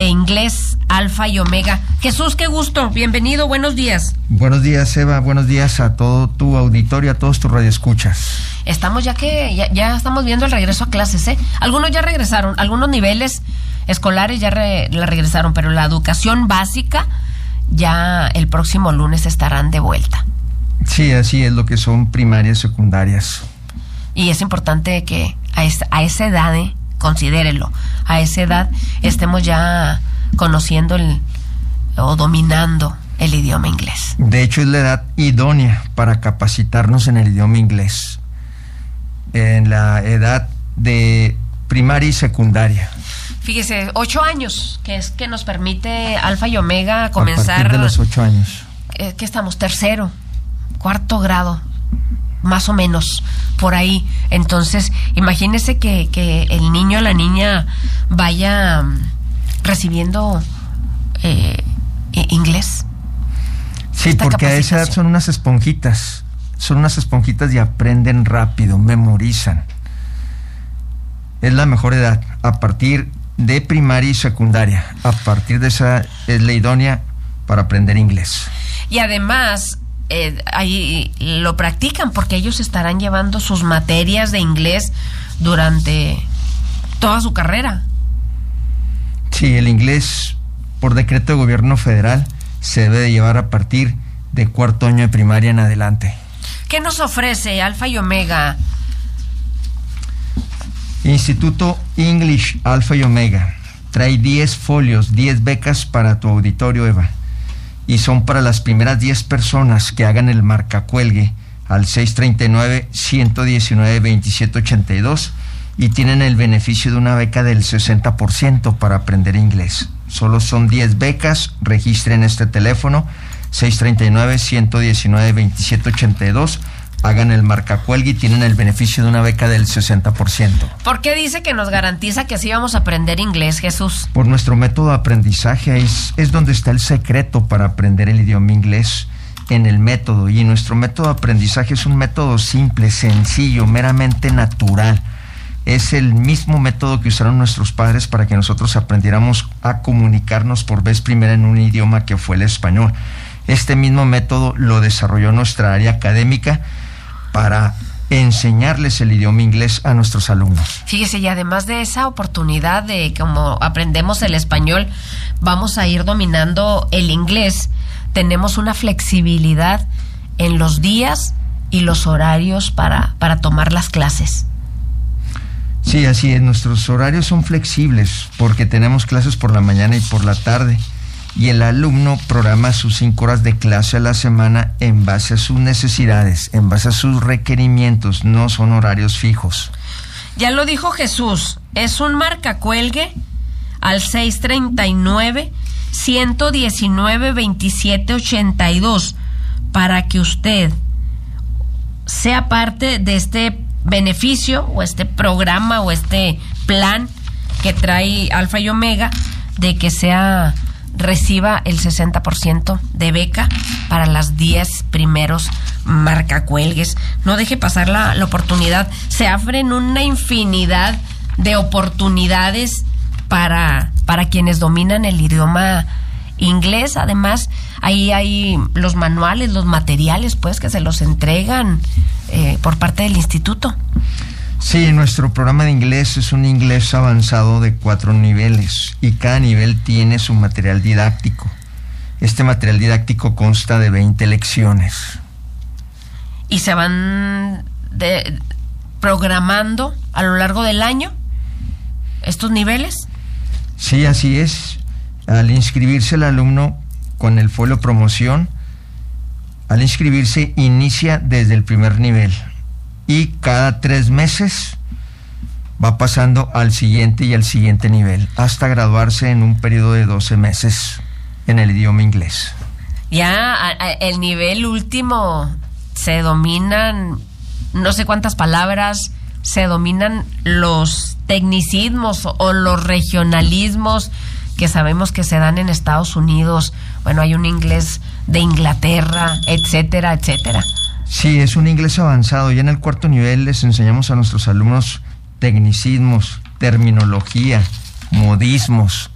inglés Alfa y Omega. Jesús, qué gusto, bienvenido, buenos días. Buenos días, Eva, buenos días a todo tu auditorio, a todos tus radioescuchas. Estamos ya estamos viendo el regreso a clases, ¿eh? Algunos ya regresaron, algunos niveles escolares ya regresaron, pero la educación básica ya el próximo lunes estarán de vuelta. Sí, así es, lo que son primarias, secundarias. Y es importante que a esa edad, considérenlo, a esa edad estemos ya conociendo o dominando el idioma inglés. De hecho, es la edad idónea para capacitarnos en el idioma inglés, en la edad de primaria y secundaria. Fíjese, 8 años, que es que nos permite Alfa y Omega comenzar. A partir de los 8 años. ¿Qué estamos? Tercero, cuarto grado, más o menos, por ahí. Entonces, imagínese que el niño o la niña vaya recibiendo inglés. Sí, porque a esa edad son unas esponjitas y aprenden rápido, memorizan. Es la mejor edad, a partir de primaria y secundaria. A partir de esa es la idónea para aprender inglés. Y además, ahí lo practican porque ellos estarán llevando sus materias de inglés durante toda su carrera. Sí, el inglés, por decreto de gobierno federal, se debe de llevar a partir de cuarto año de primaria en adelante. ¿Qué nos ofrece Alfa y Omega? Instituto English Alfa y Omega trae 10 folios, 10 becas para tu auditorio, Eva. Y son para las primeras 10 personas que hagan el marcacuelgue al 639-119-2782 y tienen el beneficio de una beca del 60% para aprender inglés. Solo son 10 becas, registren este teléfono 639-119-2782, hagan el marcacuelgue y tienen el beneficio de una beca del 60%. ¿Por qué dice que nos garantiza que así vamos a aprender inglés, Jesús? Por nuestro método de aprendizaje, es donde está el secreto para aprender el idioma inglés, en el método. Y nuestro método de aprendizaje es un método simple, sencillo, meramente natural. Es el mismo método que usaron nuestros padres para que nosotros aprendiéramos a comunicarnos por vez primera en un idioma que fue el español. Este mismo método lo desarrolló nuestra área académica para enseñarles el idioma inglés a nuestros alumnos. Fíjese, y además de esa oportunidad de como aprendemos el español, vamos a ir dominando el inglés. Tenemos una flexibilidad en los días y los horarios para tomar las clases. Sí, así es. Nuestros horarios son flexibles porque tenemos clases por la mañana y por la tarde. Y el alumno programa sus 5 horas de clase a la semana en base a sus necesidades, en base a sus requerimientos, no son horarios fijos. Ya lo dijo Jesús, es un marcacuelgue al 639-119-2782 para que usted sea parte de este beneficio o este programa o este plan que trae Alfa y Omega de que reciba el 60% de beca para las 10 primeros marcacuelgues. No deje pasar la oportunidad. Se abren una infinidad de oportunidades para quienes dominan el idioma inglés. Además, ahí hay los manuales, los materiales, pues, que se los entregan por parte del instituto. Sí, nuestro programa de inglés es un inglés avanzado de 4 niveles y cada nivel tiene su material didáctico. Este material didáctico consta de 20 lecciones. ¿Y se van programando a lo largo del año estos niveles? Sí, así es. Al inscribirse el alumno con el folio promoción, al inscribirse inicia desde el primer nivel. Y cada 3 meses va pasando al siguiente y al siguiente nivel, hasta graduarse en un periodo de 12 meses en el idioma inglés. Ya el nivel último se dominan no sé cuántas palabras, se dominan los tecnicismos o los regionalismos que sabemos que se dan en Estados Unidos. Bueno, hay un inglés de Inglaterra, etcétera, etcétera. Sí, es un inglés avanzado. Ya en el 4º nivel les enseñamos a nuestros alumnos tecnicismos, terminología, modismos,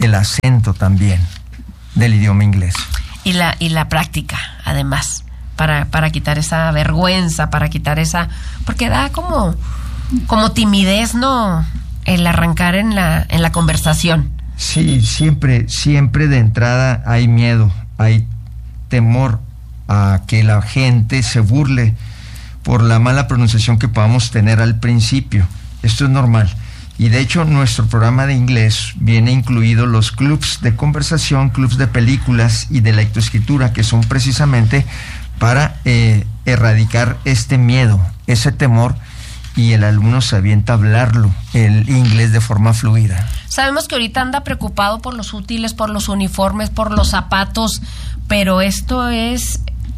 el acento también del idioma inglés. Y la práctica, además, para quitar esa vergüenza, para quitar esa... Porque da como timidez, ¿no?, el arrancar en la conversación. Sí, siempre de entrada hay miedo, hay temor a que la gente se burle por la mala pronunciación que podamos tener al principio. Esto es normal. Y de hecho nuestro programa de inglés viene incluido los clubs de conversación, clubs de películas y de lectoescritura, que son precisamente para erradicar este miedo, ese temor, y el alumno se avienta a hablarlo, el inglés, de forma fluida. Sabemos que ahorita anda preocupado por los útiles, por los uniformes, por los zapatos, pero esto es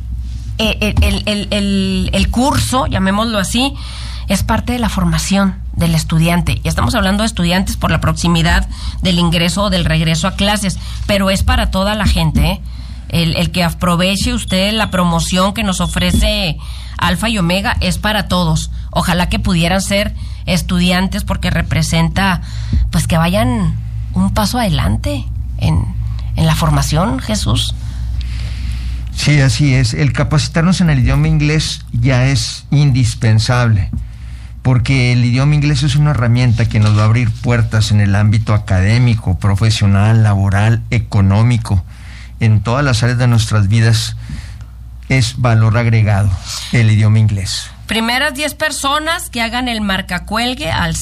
el curso, llamémoslo así, es parte de la formación del estudiante. Y estamos hablando de estudiantes por la proximidad del ingreso o del regreso a clases, pero es para toda la gente, ¿eh? El que aproveche usted la promoción que nos ofrece Alfa y Omega es para todos. Ojalá que pudieran ser estudiantes, porque representa pues que vayan un paso adelante en la formación, Jesús. Sí, así es. El capacitarnos en el idioma inglés ya es indispensable, porque el idioma inglés es una herramienta que nos va a abrir puertas en el ámbito académico, profesional, laboral, económico. En todas las áreas de nuestras vidas es valor agregado el idioma inglés. Primeras 10 personas que hagan el marcacuelgue al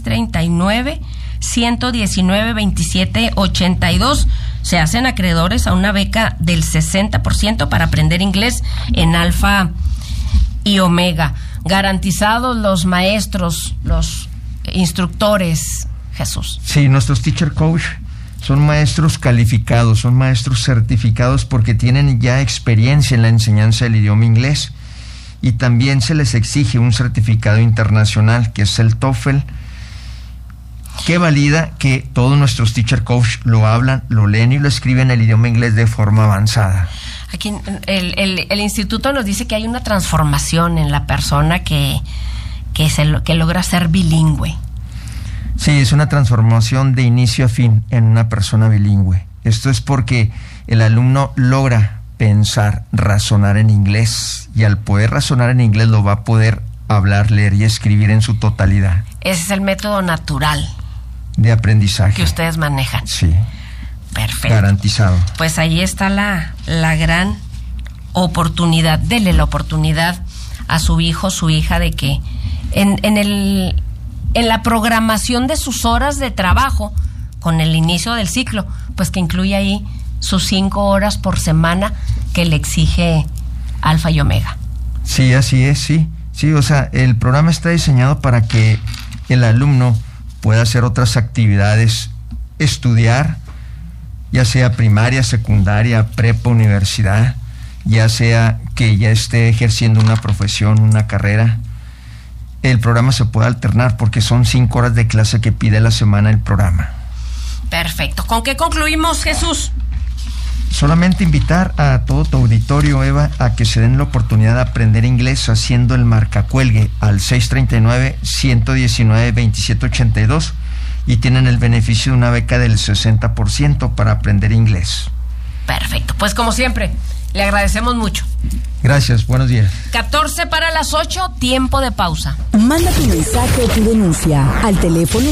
639-119-2782 se hacen acreedores a una beca del 60% para aprender inglés en Alfa y Omega. Garantizados los maestros, los instructores, Jesús. Sí, nuestros teacher coach son maestros calificados, son maestros certificados porque tienen ya experiencia en la enseñanza del idioma inglés, y también se les exige un certificado internacional que es el TOEFL, que valida que todos nuestros teacher coach lo hablan, lo leen y lo escriben el idioma inglés de forma avanzada. Aquí el instituto nos dice que hay una transformación en la persona que logra ser bilingüe. Sí, es una transformación de inicio a fin en una persona bilingüe. Esto es porque el alumno logra pensar, razonar en inglés, y al poder razonar en inglés lo va a poder hablar, leer y escribir en su totalidad. Ese es el método natural de aprendizaje que ustedes manejan. Sí. Perfecto. Garantizado. Pues ahí está la gran oportunidad. Dele la oportunidad a su hijo, su hija, de que en la programación de sus horas de trabajo, con el inicio del ciclo, pues que incluya ahí sus 5 horas por semana que le exige Alfa y Omega. Sí, así es, sí. Sí, o sea, el programa está diseñado para que el alumno pueda hacer otras actividades, estudiar, ya sea primaria, secundaria, prepa, universidad, ya sea que ya esté ejerciendo una profesión, una carrera. El programa se puede alternar porque son 5 horas de clase que pide la semana el programa. Perfecto. ¿Con qué concluimos, Jesús? Solamente invitar a todo tu auditorio, Eva, a que se den la oportunidad de aprender inglés haciendo el marcacuelgue al 639-119-2782 y tienen el beneficio de una beca del 60% para aprender inglés. Perfecto. Pues como siempre, le agradecemos mucho. Gracias, buenos días. 14 para las 8, tiempo de pausa. Manda tu mensaje o tu denuncia al teléfono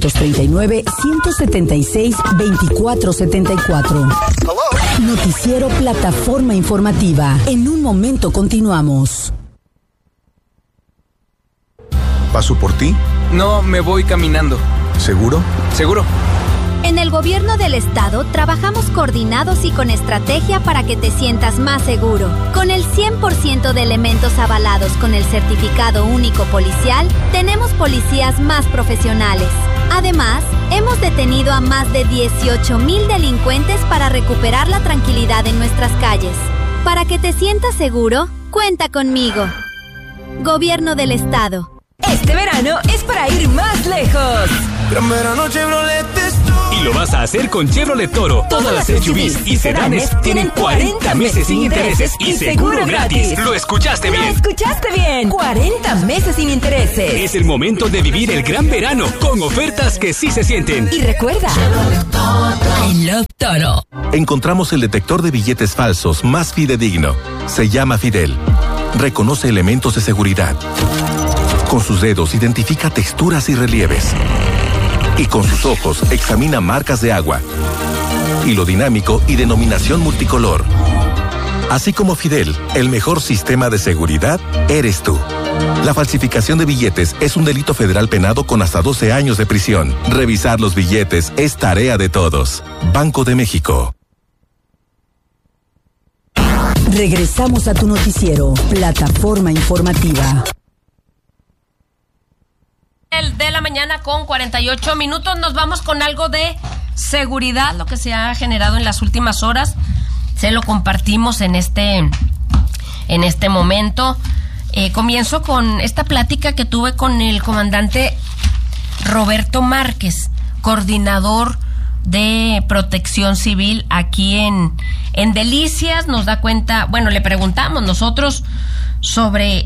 639-176-2474. Noticiero Plataforma Informativa. En un momento continuamos. ¿Paso por ti? No, me voy caminando. ¿Seguro? ¿Seguro? En el gobierno del estado trabajamos coordinados y con estrategia para que te sientas más seguro. Con el 100% de elementos avalados con el certificado único policial, tenemos policías más profesionales. Además, hemos detenido a más de 18,000 delincuentes para recuperar la tranquilidad en nuestras calles. Para que te sientas seguro, cuenta conmigo. Gobierno del estado. Este verano es para ir más lejos. Gran verano Chevrolet es tú. Y lo vas a hacer con Chevrolet Toro. Todas las SUVs y sedanes tienen 40 meses sin intereses y seguro gratis. Lo escuchaste bien. Lo escuchaste bien. 40 meses sin intereses. Es el momento de vivir el gran verano con ofertas que sí se sienten. Y recuerda, I love Toro. Encontramos el detector de billetes falsos más fidedigno. Se llama Fidel. Reconoce elementos de seguridad. Con sus dedos identifica texturas y relieves. Y con sus ojos examina marcas de agua. Hilo dinámico y denominación multicolor. Así como Fidel, el mejor sistema de seguridad eres tú. La falsificación de billetes es un delito federal penado con hasta 12 años de prisión. Revisar los billetes es tarea de todos. Banco de México. Regresamos a tu noticiero, Plataforma Informativa. El de la mañana con 48 minutos. Nos vamos con algo de seguridad, lo que se ha generado en las últimas horas. Se lo compartimos en este momento. Comienzo con esta plática que tuve con el comandante Roberto Márquez, coordinador de Protección Civil aquí en Delicias. Nos da cuenta, bueno, le preguntamos nosotros sobre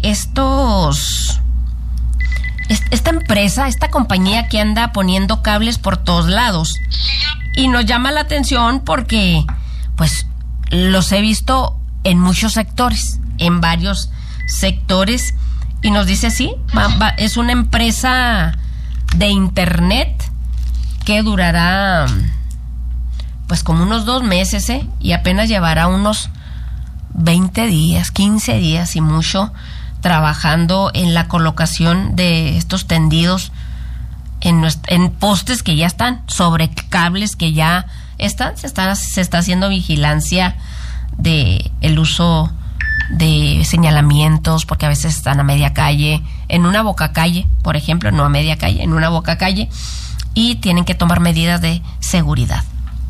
esta empresa, esta compañía que anda poniendo cables por todos lados. Y nos llama la atención porque, pues, los he visto en muchos sectores, en varios sectores, y nos dice sí, es una empresa de internet que durará pues como unos 2 meses, y apenas llevará unos 20 días, 15 días y mucho, trabajando en la colocación de estos tendidos en postes que ya están, sobre cables que ya están, se está haciendo vigilancia de el uso de señalamientos, porque a veces están a media calle, en una boca calle, por ejemplo, no a media calle, en una boca calle, y tienen que tomar medidas de seguridad.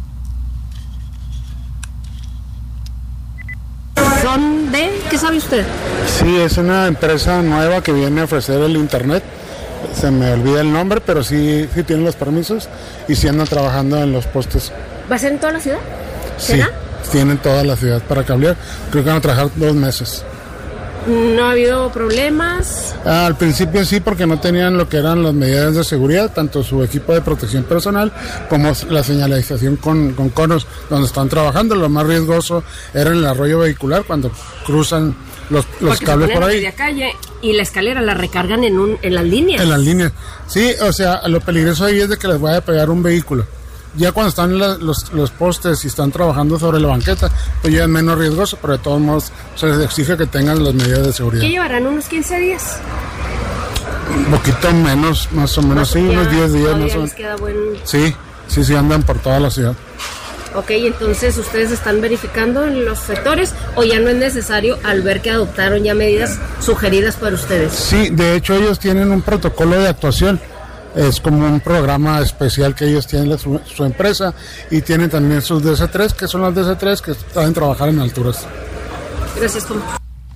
¿Son de? ¿Qué sabe usted? Sí, es una empresa nueva que viene a ofrecer el internet. Se me olvida el nombre, pero sí tienen los permisos y sí andan trabajando en los postes. ¿Va a ser en toda la ciudad? ¿Será? Sí, tienen toda la ciudad para cablear. Creo que van a trabajar 2 meses. ¿No ha habido problemas? Al principio sí, porque no tenían lo que eran las medidas de seguridad, tanto su equipo de protección personal como la señalización con conos donde están trabajando. Lo más riesgoso era en el arroyo vehicular, cuando cruzan los cables por ahí. Porque se calle y la escalera la recargan en las líneas. En las líneas. Sí, o sea, lo peligroso ahí es de que les vaya a pegar un vehículo. Ya cuando están los postes y están trabajando sobre la banqueta, pues ya es menos riesgoso, pero de todos modos se les exige que tengan las medidas de seguridad. ¿Qué llevarán? ¿Unos 15 días? Un poquito menos, más o menos, sí, unos 10 días más o menos. ¿Les queda buen...? Sí, andan por toda la ciudad. Ok, entonces ustedes están verificando en los sectores, o ya no es necesario al ver que adoptaron ya medidas sugeridas para ustedes. Sí, de hecho ellos tienen un protocolo de actuación. Es como un programa especial que ellos tienen su empresa, y tienen también sus DC3, que son las DC3 que saben trabajar en alturas. Gracias, Tom.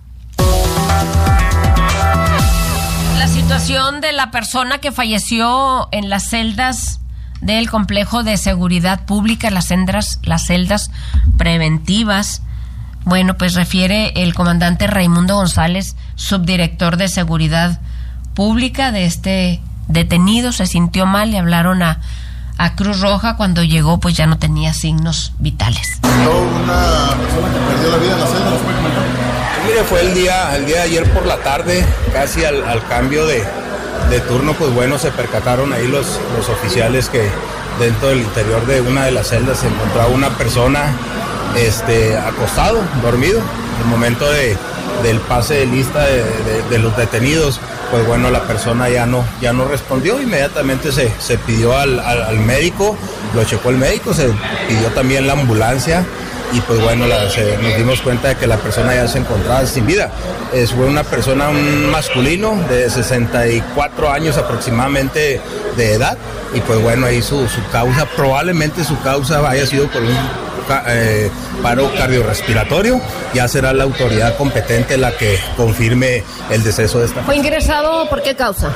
La situación de la persona que falleció en las celdas del complejo de seguridad pública, las celdas preventivas, bueno, pues refiere el comandante Raimundo González, subdirector de seguridad pública de este detenido. Se sintió mal, le hablaron a Cruz Roja. Cuando llegó, pues ya no tenía signos vitales. Una persona que perdió la vida en la celda, ¿nos puede comentar? Mire, fue el día de ayer por la tarde, casi al cambio de turno, pues bueno, se percataron ahí los oficiales que dentro del interior de una de las celdas se encontraba una persona acostado, dormido. En el momento del pase de lista de los detenidos, pues bueno, la persona ya no respondió. Inmediatamente se pidió al médico, lo checó el médico, se pidió también la ambulancia, y pues bueno, nos dimos cuenta de que la persona ya se encontraba sin vida. Fue una persona, un masculino de 64 años aproximadamente de edad, y pues bueno, ahí su causa, probablemente su causa haya sido por un paro cardiorrespiratorio. Ya será la autoridad competente la que confirme el deceso de esta persona. ¿Fue ingresado por qué causa?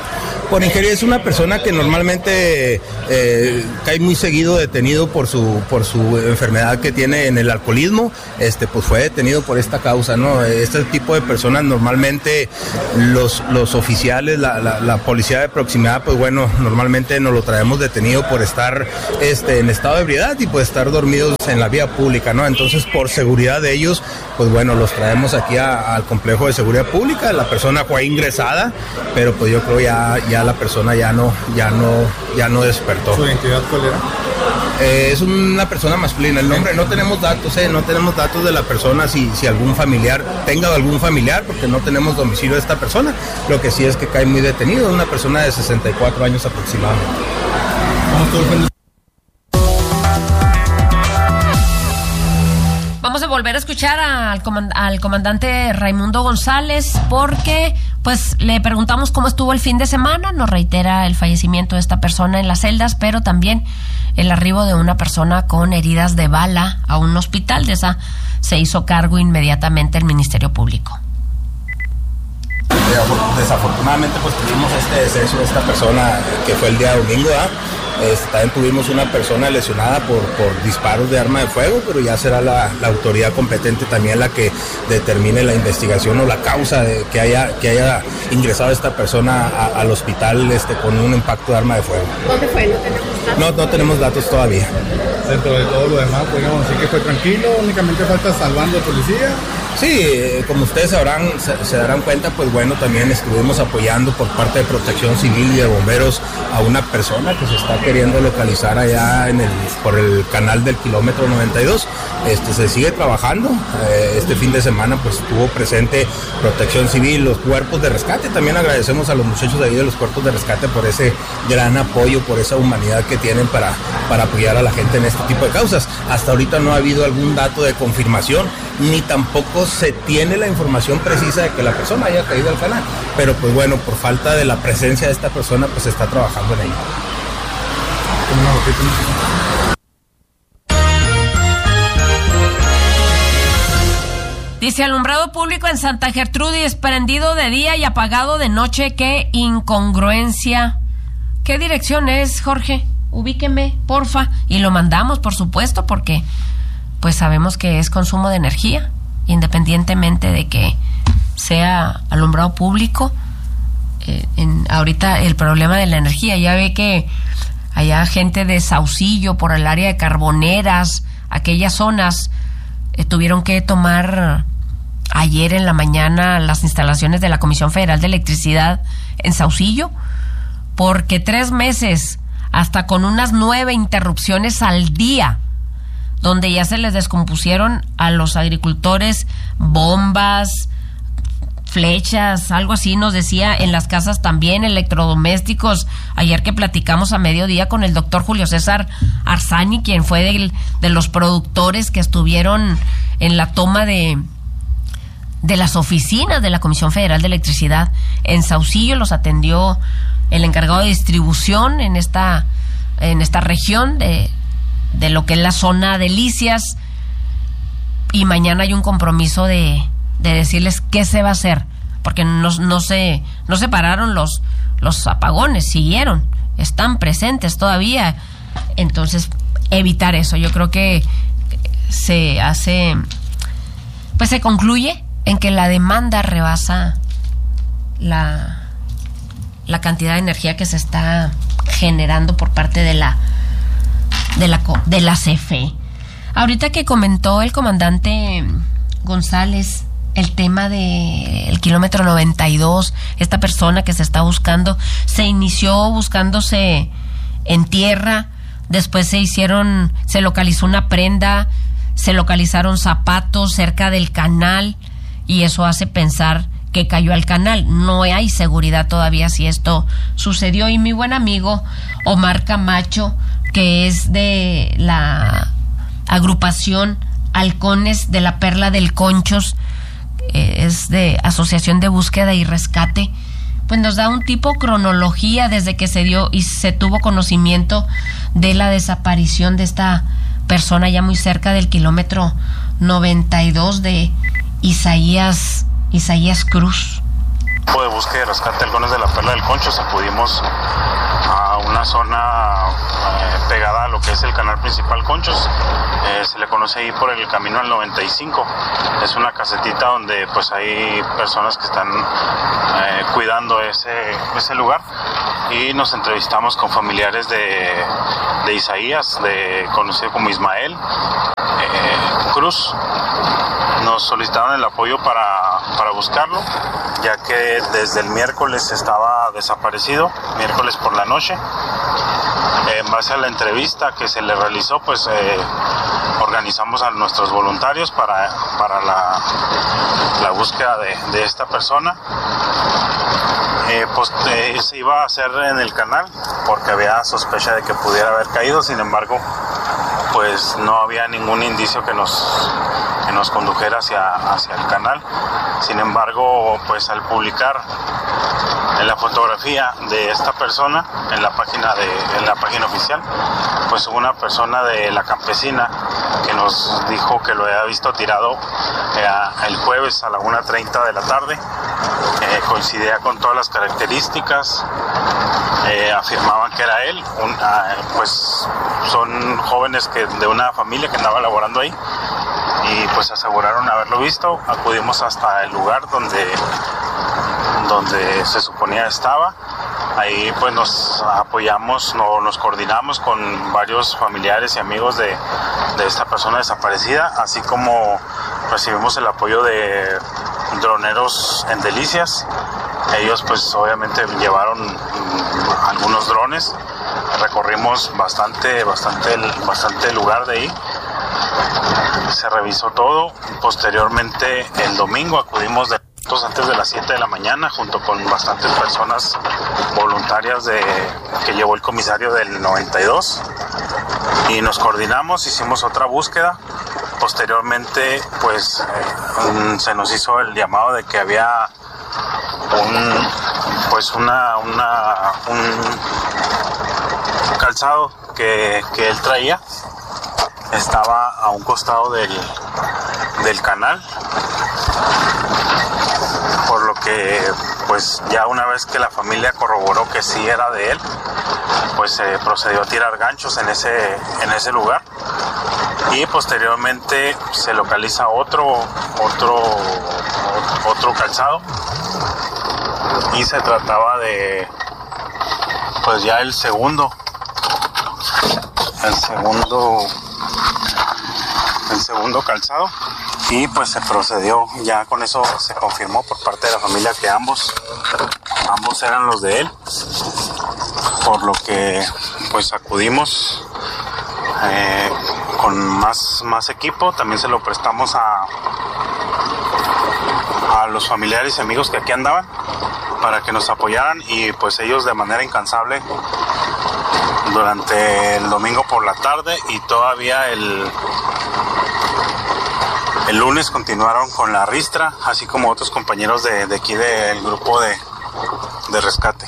Por ingerir es una persona que normalmente cae muy seguido detenido por su enfermedad que tiene en el alcoholismo, pues fue detenido por esta causa, ¿no? Este tipo de personas normalmente los oficiales, la policía de proximidad, pues bueno, normalmente nos lo traemos detenido por estar en estado de ebriedad y por estar dormidos en la vía pública, ¿no? Entonces, por seguridad de ellos, pues bueno, los traemos aquí al complejo de seguridad pública. La persona fue ingresada, pero pues yo creo ya la persona ya no despertó. ¿Su identidad cuál era? Es una persona masculina. El nombre, no tenemos datos de la persona, si algún familiar, tenga algún familiar, porque no tenemos domicilio de esta persona. Lo que sí es que cae muy detenido, una persona de 64 años aproximadamente. Vamos a volver a escuchar al comandante Raimundo González, porque pues le preguntamos cómo estuvo el fin de semana. Nos reitera el fallecimiento de esta persona en las celdas, pero también el arribo de una persona con heridas de bala a un hospital. De esa se hizo cargo inmediatamente el Ministerio Público. Desafortunadamente pues tuvimos este deceso de esta persona que fue el día domingo, ¿verdad? También tuvimos una persona lesionada por disparos de arma de fuego, pero ya será la autoridad competente también la que determine la investigación o la causa de que haya ingresado esta persona al hospital con un impacto de arma de fuego. ¿Dónde fue? ¿No tenemos datos? No tenemos datos todavía. Dentro de todo lo demás, podríamos decir que fue tranquilo, únicamente falta salvando a policía. Sí, como ustedes se darán cuenta, pues bueno, también estuvimos apoyando por parte de Protección Civil y de bomberos a una persona que se está queriendo localizar allá por el canal del kilómetro 92. Se sigue trabajando. Este fin de semana pues estuvo presente Protección Civil, los cuerpos de rescate. También agradecemos a los muchachos de ahí de los cuerpos de rescate por ese gran apoyo, por esa humanidad que tienen para apoyar a la gente en este tipo de causas. Hasta ahorita no ha habido algún dato de confirmación, ni tampoco se tiene la información precisa de que la persona haya caído al canal, pero pues bueno, por falta de la presencia de esta persona, pues se está trabajando en ello. Dice: alumbrado público en Santa Gertrudis, prendido de día y apagado de noche. ¡Qué incongruencia! ¿Qué dirección es, Jorge? Ubíqueme, porfa. Y lo mandamos, por supuesto, porque pues sabemos que es consumo de energía, independientemente de que sea alumbrado público. Ahorita el problema de la energía, ya ve que allá gente de Saucillo, por el área de Carboneras, aquellas zonas, tuvieron que tomar ayer en la mañana las instalaciones de la Comisión Federal de Electricidad en Saucillo, porque 3 meses, hasta con unas 9 interrupciones al día, donde ya se les descompusieron a los agricultores bombas, flechas, algo así nos decía, en las casas también, electrodomésticos. Ayer que platicamos a mediodía con el doctor Julio César Arzani, quien fue de los productores que estuvieron en la toma de las oficinas de la Comisión Federal de Electricidad en Saucillo, los atendió el encargado de distribución en esta región de lo que es la zona Delicias, y mañana hay un compromiso de decirles qué se va a hacer, porque no se pararon los apagones, siguieron, están presentes todavía. Entonces, evitar eso, yo creo que se concluye en que la demanda rebasa la cantidad de energía que se está generando por parte de la CFE. Ahorita que comentó el comandante González el tema del kilómetro 92, esta persona que se está buscando, se inició buscándose en tierra, después se localizó una prenda, se localizaron zapatos cerca del canal, y eso hace pensar que cayó al canal. No hay seguridad todavía si esto sucedió. Y mi buen amigo Omar Camacho, que es de la agrupación Halcones de la Perla del Conchos, es de Asociación de Búsqueda y Rescate, pues nos da un tipo cronología desde que se dio y se tuvo conocimiento de la desaparición de esta persona ya muy cerca del kilómetro 92 de Isaías Cruz. de búsqueda y rescate de halcones de la Perla del Conchos acudimos a una zona pegada a lo que es el canal principal Conchos. Se le conoce ahí por el camino al 95. Es una casetita donde pues hay personas que están cuidando ese lugar, y nos entrevistamos con familiares de Isaías, conocido como Ismael Cruz. Nos solicitaron el apoyo para buscarlo, ya que desde el miércoles estaba desaparecido, miércoles por la noche. En base a la entrevista que se le realizó, pues organizamos a nuestros voluntarios para la búsqueda de esta persona. Se iba a hacer en el canal porque había sospecha de que pudiera haber caído. Sin embargo, pues no había ningún indicio que nos condujera hacia el canal. Sin embargo, pues al publicar en la fotografía de esta persona en la página oficial, pues hubo una persona de La Campesina que nos dijo que lo había visto tirado el jueves a la 1:30 de la tarde. Coincidía con todas las características, afirmaban que era él. Pues son jóvenes de una familia que andaba laborando ahí, y pues aseguraron haberlo visto. Acudimos hasta el lugar donde se suponía estaba. Ahí pues nos apoyamos, nos coordinamos con varios familiares y amigos de esta persona desaparecida, así como recibimos el apoyo de droneros en Delicias. Ellos pues obviamente llevaron algunos drones. Recorrimos bastante el lugar de ahí. Se revisó todo. Posteriormente, el domingo acudimos antes de las 7 de la mañana junto con bastantes personas voluntarias que llevó el comisario del 92, y nos coordinamos, hicimos otra búsqueda. Posteriormente pues se nos hizo el llamado de que había un calzado que él traía, estaba a un costado del canal, por lo que pues ya una vez que la familia corroboró que sí era de él, pues se procedió a tirar ganchos en ese lugar, y posteriormente se localiza otro calzado, y se trataba de pues ya el segundo calzado, y pues se procedió, ya con eso se confirmó por parte de la familia que ambos eran los de él, por lo que pues acudimos con más equipo. También se lo prestamos a los familiares y amigos que aquí andaban para que nos apoyaran, y pues ellos de manera incansable durante el domingo por la tarde, y todavía el lunes continuaron con la ristra, así como otros compañeros de aquí del grupo de rescate.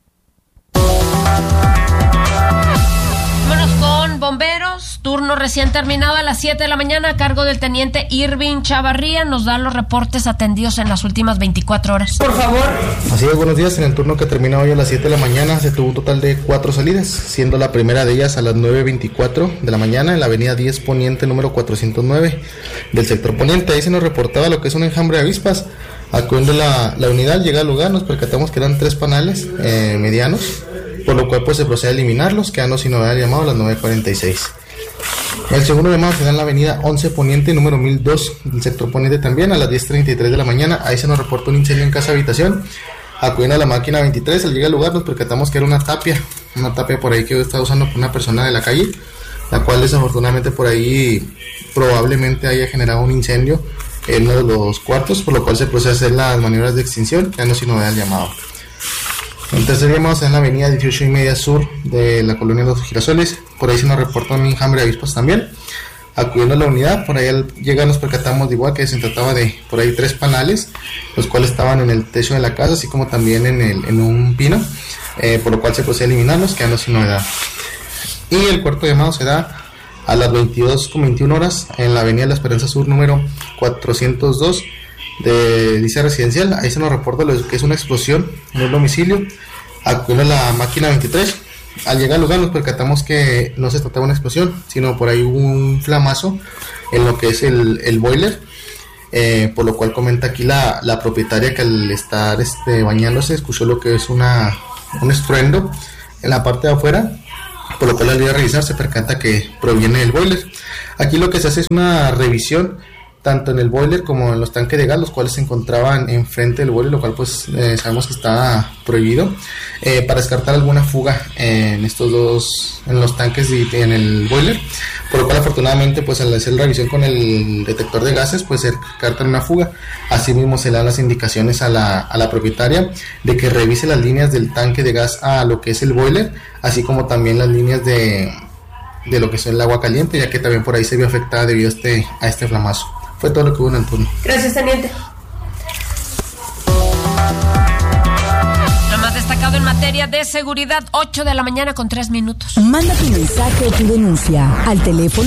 Vámonos con bomberos, turno recién terminado a las 7 de la mañana a cargo del teniente Irving Chavarría. Nos dan los reportes atendidos en las últimas 24 horas. Por favor. Así es, buenos días. En el turno que termina hoy a las 7 de la mañana se tuvo un total de 4 salidas, siendo la primera de ellas a las 9:24 de la mañana en la avenida 10 Poniente número 409 del sector Poniente. Ahí se nos reportaba lo que es un enjambre de avispas. Acudiendo la unidad, llega al lugar, nos percatamos que eran 3 panales medianos, por lo cual pues se procede a eliminarlos, quedando sin novedad llamado a las 9:46. El segundo llamado se da en la avenida 11 Poniente, número 1002, del sector Poniente también, a las 10:33 de la mañana. Ahí se nos reportó un incendio en casa habitación. Acudiendo a la máquina 23, al llegar al lugar nos percatamos que era una tapia por ahí que estaba usando por una persona de la calle, la cual desafortunadamente por ahí probablemente haya generado un incendio en uno de los cuartos, por lo cual se procede a hacer las maniobras de extinción, quedando sin novedad el llamado. El tercer llamado está en la avenida 18:30 sur de la colonia Los Girasoles. Por ahí se nos reportó un enjambre de avispas también. Acudiendo a la unidad, por ahí al llegar nos percatamos de igual que se trataba de por ahí 3 panales, los cuales estaban en el techo de la casa, así como también en un pino, por lo cual se procede a eliminarlos, quedando sin novedad. Y el cuarto llamado se da a las 22:21 horas en la avenida La Esperanza Sur número 402 de dice residencial. Ahí se nos reporta lo que es una explosión en un domicilio. Acude a la máquina 23. Al llegar al lugar nos percatamos que no se trataba de una explosión, sino por ahí hubo un flamazo en lo que es el boiler, por lo cual comenta aquí la propietaria que al estar bañándose escuchó lo que es un estruendo en la parte de afuera, por lo cual al ir a revisar se percata que proviene del boiler. Aquí lo que se hace es una revisión tanto en el boiler como en los tanques de gas, los cuales se encontraban enfrente del boiler, lo cual pues sabemos que está prohibido, para descartar alguna fuga en los tanques y en el boiler, por lo cual afortunadamente pues al hacer la revisión con el detector de gases pues se descartan una fuga. Asimismo se le dan las indicaciones a la propietaria de que revise las líneas del tanque de gas a lo que es el boiler, así como también las líneas de lo que es el agua caliente, ya que también por ahí se vio afectada debido a este flamazo. Fue todo lo que hubo en el turno. Gracias, teniente. Lo más destacado en materia de seguridad, 8 de la mañana con 3 minutos. Manda tu mensaje o tu denuncia al teléfono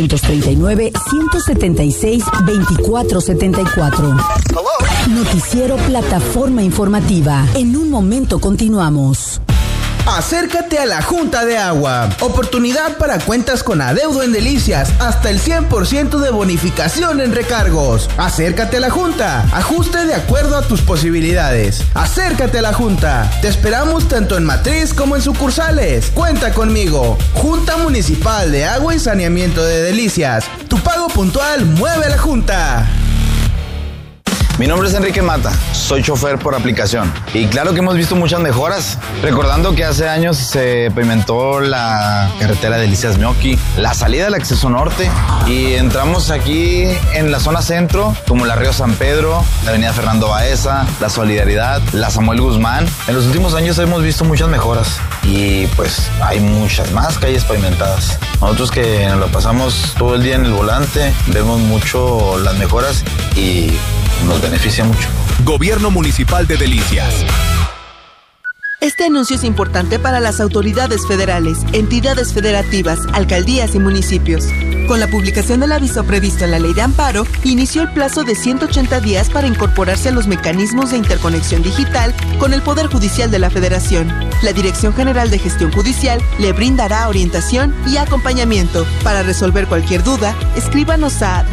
639-176-2474. Noticiero Plataforma Informativa. En un momento continuamos. Acércate a la Junta de Agua. Oportunidad para cuentas con adeudo en Delicias. Hasta el 100% de bonificación en recargos. Acércate a la Junta. Ajuste de acuerdo a tus posibilidades. Acércate a la Junta. Te esperamos tanto en matriz como en sucursales. Cuenta conmigo. Junta Municipal de Agua y Saneamiento de Delicias. Tu pago puntual mueve a la Junta. Mi nombre es Enrique Mata, soy chofer por aplicación y claro que hemos visto muchas mejoras, recordando que hace años se pavimentó la carretera de Delicias-Meoqui, la salida del acceso norte y entramos aquí en la zona centro como la Río San Pedro, la avenida Fernando Baeza, la Solidaridad, la Samuel Guzmán. En los últimos años hemos visto muchas mejoras y pues hay muchas más calles pavimentadas. Nosotros que nos lo pasamos todo el día en el volante, vemos mucho las mejoras y nos beneficia mucho. Gobierno Municipal de Delicias. Este anuncio es importante para las autoridades federales, entidades federativas, alcaldías y municipios. Con la publicación del aviso previsto en la Ley de Amparo, inició el plazo de 180 días para incorporarse a los mecanismos de interconexión digital con el Poder Judicial de la Federación. La Dirección General de Gestión Judicial le brindará orientación y acompañamiento. Para resolver cualquier duda, escríbanos a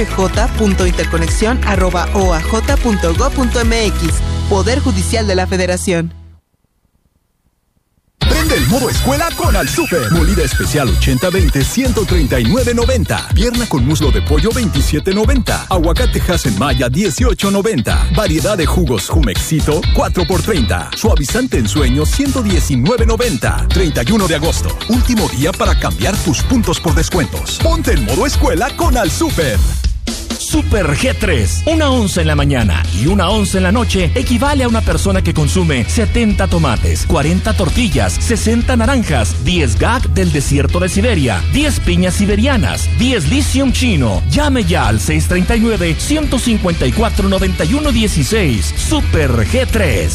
dggj.interconexión@oaj.gov.mx. Poder Judicial de la Federación. Prende el modo escuela con Al Super. Molida especial 80-20, 139.90. Pierna con muslo de pollo, 27.90. Aguacate Hasenmaya, 18.90. Variedad de jugos Jumexito, 4x30. Suavizante en sueño, 119.90. 31 de agosto. Último día para cambiar tus puntos por descuentos. Ponte en modo escuela con Al Super. Super G3. Una onza en la mañana y una onza en la noche equivale a una persona que consume 70 tomates, 40 tortillas, 60 naranjas, 10 gag del desierto de Siberia, 10 piñas siberianas, 10 lithium chino. Llame ya al 639-154-9116. Super G3.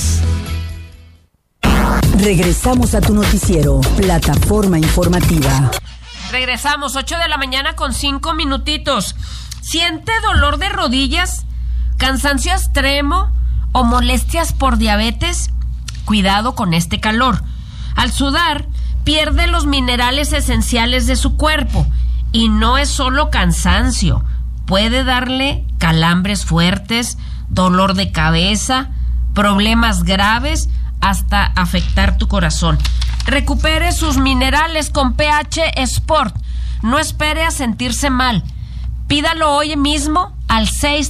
Regresamos a tu noticiero, Plataforma Informativa. Regresamos, 8 de la mañana con 5 minutitos. ¿Siente dolor de rodillas, cansancio extremo o molestias por diabetes? Cuidado con este calor. Al sudar, pierde los minerales esenciales de su cuerpo y no es solo cansancio. Puede darle calambres fuertes, dolor de cabeza, problemas graves, hasta afectar tu corazón. Recupere sus minerales con pH Sport. No espere a sentirse mal. Pídalo hoy mismo al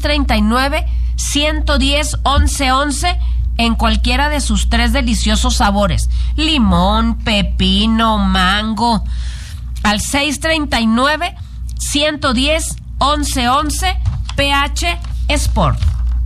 639-110-1111 en cualquiera de sus 3 deliciosos sabores: limón, pepino, mango. Al 639-110-1111 pH Sport.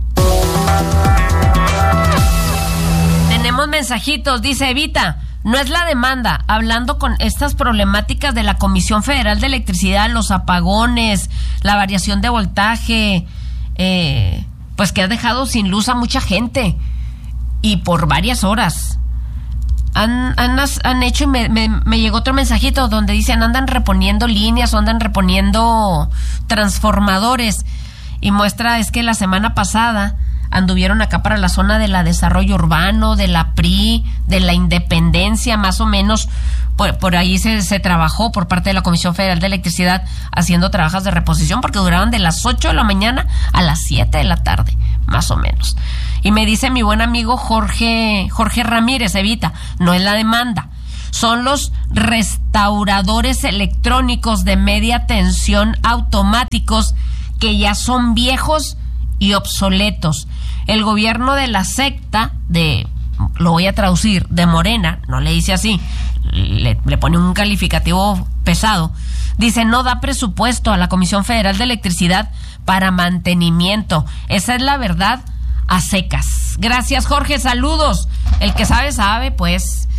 Tenemos mensajitos, dice Evita. No es la demanda, hablando con estas problemáticas de la Comisión Federal de Electricidad, los apagones, la variación de voltaje, pues que ha dejado sin luz a mucha gente y por varias horas. Han hecho, y me llegó otro mensajito donde dicen andan reponiendo líneas o andan reponiendo transformadores Y muestra es que la semana pasada anduvieron acá para la zona de la Desarrollo Urbano, de la PRI, de la Independencia, más o menos. Por ahí se trabajó por parte de la Comisión Federal de Electricidad haciendo trabajos de reposición, porque duraban de las 8 de la mañana a las 7 de la tarde, más o menos. Y me dice mi buen amigo Jorge Ramírez, Evita, no es la demanda, son los restauradores electrónicos de media tensión automáticos que ya son viejos y obsoletos. El gobierno de la secta lo voy a traducir, de Morena, no le dice así, le pone un calificativo pesado, dice no da presupuesto a la Comisión Federal de Electricidad para mantenimiento. Esa es la verdad a secas. Gracias, Jorge, saludos. El que sabe, pues.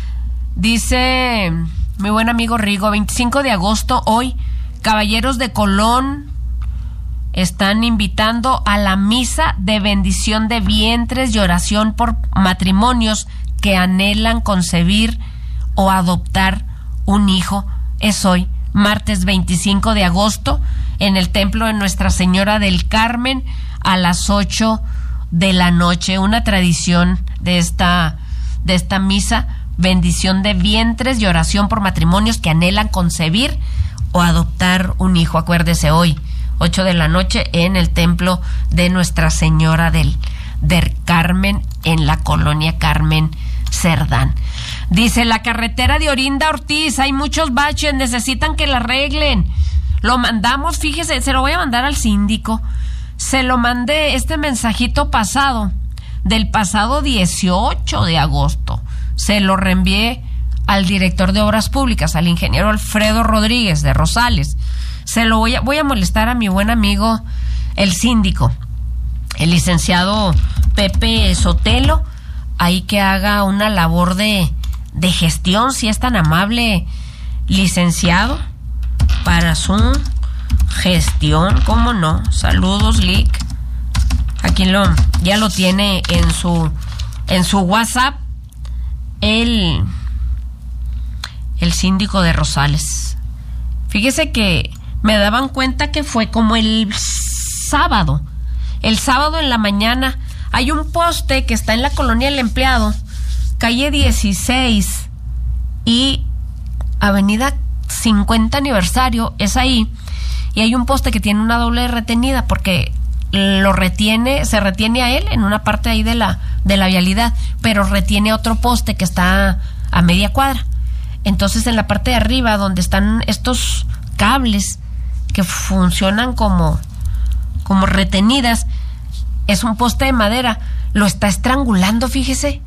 Dice mi buen amigo Rigo, 25 de agosto, hoy, Caballeros de Colón están invitando a la misa de bendición de vientres y oración por matrimonios que anhelan concebir o adoptar un hijo. Es hoy, martes 25 de agosto, en el templo de Nuestra Señora del Carmen, a las 8 de la noche. Una tradición de esta misa, bendición de vientres y oración por matrimonios que anhelan concebir o adoptar un hijo. Acuérdese, hoy 8 de la noche en el templo de Nuestra Señora del Carmen, en la colonia Carmen Cerdán. Dice, la carretera de Orinda a Ortiz, hay muchos baches, necesitan que la arreglen. Lo mandamos, fíjese, se lo voy a mandar al síndico. Se lo mandé este mensajito pasado, del pasado 18 de agosto. Se lo reenvié al director de Obras Públicas, al ingeniero Alfredo Rodríguez de Rosales. Se lo voy a molestar a mi buen amigo, el síndico, el licenciado Pepe Sotelo, ahí que haga una labor de gestión, si es tan amable, licenciado, para su gestión, ¿cómo no? Saludos, Lick. Aquí ya lo tiene en su WhatsApp el síndico de Rosales. Fíjese que me daban cuenta que fue como el sábado en la mañana. Hay un poste que está en la colonia del Empleado, calle 16 y avenida 50 aniversario, es ahí, y hay un poste que tiene una doble retenida porque se retiene a él en una parte ahí de la vialidad, pero retiene a otro poste que está a media cuadra. Entonces, en la parte de arriba, donde están estos cables que funcionan como retenidas, es un poste de madera. Lo está estrangulando, fíjese.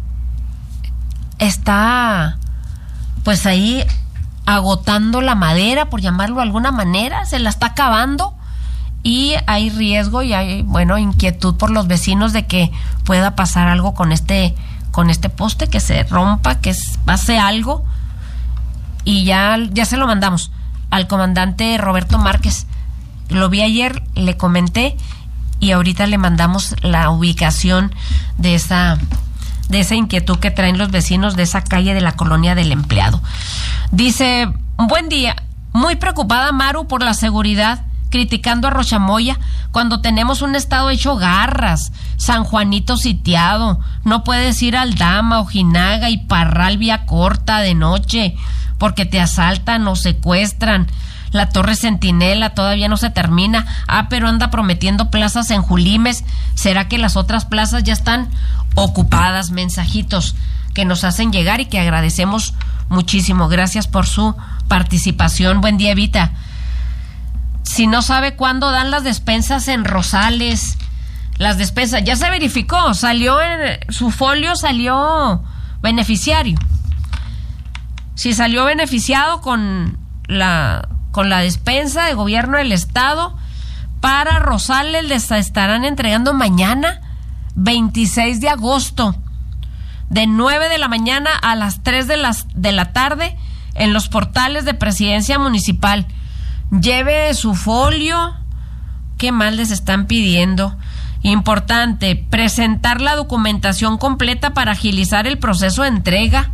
Está, pues ahí, agotando la madera, por llamarlo de alguna manera. Se la está acabando. Y hay riesgo y hay, inquietud por los vecinos de que pueda pasar algo con este poste, que se rompa, que pase algo. Y ya se lo mandamos al comandante Roberto Márquez. Lo vi ayer, le comenté, y ahorita le mandamos la ubicación de esa inquietud que traen los vecinos de esa calle de la colonia del Empleado. Dice, buen día, muy preocupada Maru por la seguridad, criticando a Rochamoya cuando tenemos un estado hecho garras, San Juanito sitiado, no puedes ir al Aldama, Ojinaga y Parral vía corta de noche porque te asaltan o secuestran. La Torre Centinela todavía no se termina. Pero anda prometiendo plazas en Julimes. ¿Será que las otras plazas ya están ocupadas? Mensajitos que nos hacen llegar y que agradecemos muchísimo. Gracias por su participación. Buen día, Evita. Si no sabe cuándo dan las despensas en Rosales, las despensas, ya se verificó, salió en su folio, salió beneficiario. Si salió beneficiado con la despensa de gobierno del estado, para Rosales les estarán entregando mañana, 26 de agosto, de 9 de la mañana a las 3 de la tarde, en los portales de Presidencia Municipal. Lleve su folio. ¿Qué más les están pidiendo? Importante, presentar la documentación completa para agilizar el proceso de entrega.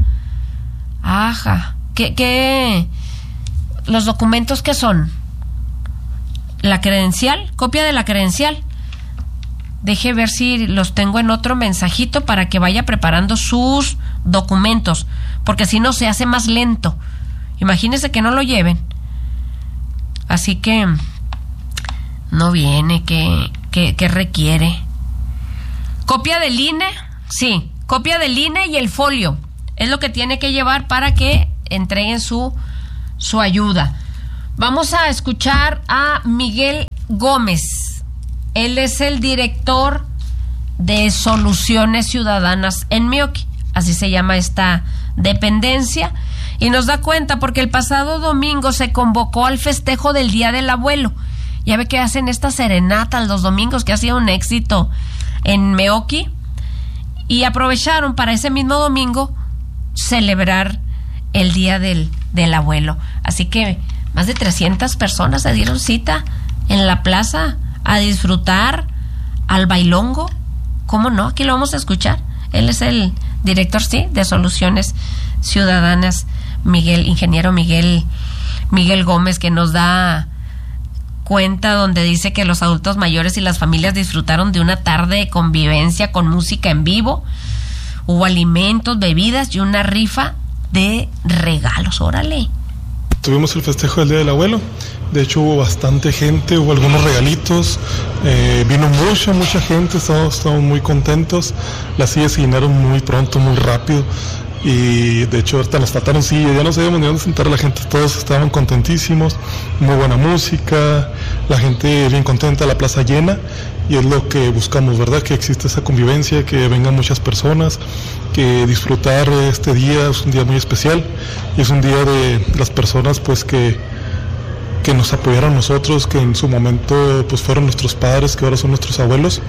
Ajá. ¿Qué? ¿Los documentos qué son? la credencial, copia de la credencial. Deje ver si los tengo en otro mensajito para que vaya preparando sus documentos, porque si no se hace más lento. Imagínense que no lo lleven. Así que no viene, que requiere. ¿Copia del INE? Sí, copia del INE y el folio. Es lo que tiene que llevar para que entreguen su ayuda. Vamos a escuchar a Miguel Gómez. Él es el director de Soluciones Ciudadanas en Meoqui. Así se llama esta dependencia. Y nos da cuenta porque el pasado domingo se convocó al festejo del Día del Abuelo. Ya ve que hacen esta serenata los domingos, que ha sido un éxito en Meoqui. Y aprovecharon para ese mismo domingo celebrar el Día del Abuelo. Así que más de 300 personas se dieron cita en la plaza a disfrutar al bailongo. ¿Cómo no? Aquí lo vamos a escuchar. Él es el director, sí, de Soluciones Ciudadanas, ingeniero Miguel Gómez, que nos da cuenta donde dice que los adultos mayores y las familias disfrutaron de una tarde de convivencia con música en vivo. Hubo alimentos, bebidas y una rifa de regalos. Órale. Tuvimos el festejo del Día del Abuelo. De hecho hubo bastante gente, hubo algunos regalitos, vino mucha gente, estamos muy contentos. Las sillas se llenaron muy pronto, muy rápido. Y de hecho ahorita nos faltaron sillas, ya no sabíamos ni dónde sentar a la gente, todos estaban contentísimos, muy buena música, la gente bien contenta, la plaza llena, y es lo que buscamos, ¿verdad? Que existe esa convivencia, que vengan muchas personas, que disfrutar este día es un día muy especial, y es un día de las personas pues que nos apoyaron a nosotros, que en su momento pues fueron nuestros padres, que ahora son nuestros abuelos,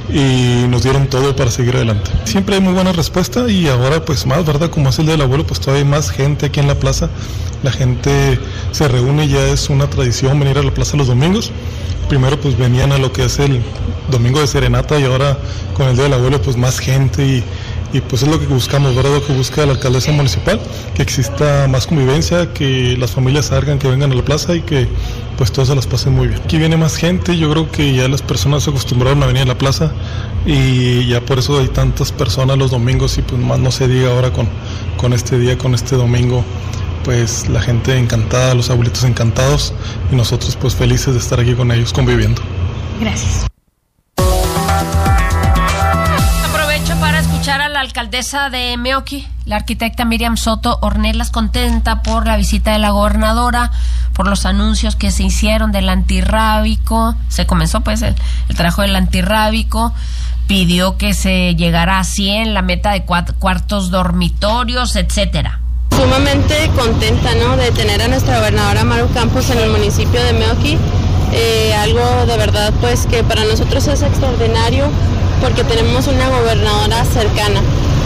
y nos dieron todo para seguir adelante. Siempre hay muy buena respuesta, y ahora pues más, ¿verdad? Como es el Día del Abuelo, pues todavía hay más gente aquí en la plaza. La gente se reúne, ya es una tradición venir a la plaza los domingos. Primero pues venían a lo que es el domingo de serenata, y ahora con el Día del Abuelo pues más gente, y pues es lo que buscamos, ¿verdad? Lo que busca la alcaldesa municipal, que exista más convivencia, que las familias salgan, que vengan a la plaza y que pues todos se las pasen muy bien. Aquí viene más gente, yo creo que ya las personas se acostumbraron a venir a la plaza, y ya por eso hay tantas personas los domingos, y pues más no se diga ahora con este día, con este domingo, pues la gente encantada, los abuelitos encantados, y nosotros pues felices de estar aquí con ellos conviviendo. Gracias. A la alcaldesa de Meoqui, la arquitecta Miriam Soto Ornelas, contenta por la visita de la gobernadora, por los anuncios que se hicieron del antirrábico. Se comenzó pues el trabajo del antirrábico, pidió que se llegara a 100, la meta de cuartos dormitorios, etcétera. Sumamente contenta, ¿no?, de tener a nuestra gobernadora Maru Campos en el municipio de Meoqui. Algo de verdad pues que para nosotros es extraordinario, porque tenemos una gobernadora cercana